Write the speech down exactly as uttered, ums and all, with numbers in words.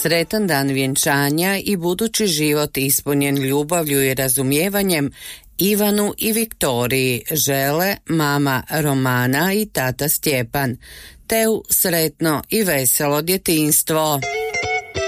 Sretan dan vjenčanja i budući život ispunjen ljubavlju i razumijevanjem Ivanu i Viktoriji žele mama Romana i tata Stjepan. Te u sretno i veselo djetinjstvo.